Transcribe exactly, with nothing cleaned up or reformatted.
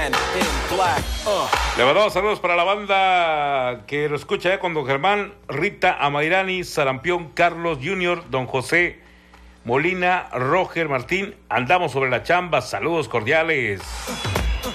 Le mandamos saludos para la banda que lo escucha, ¿eh? Con don Germán, Rita Amairani, Sarampión, Carlos junior, don José Molina, Roger Martín. Andamos sobre la chamba. Saludos cordiales.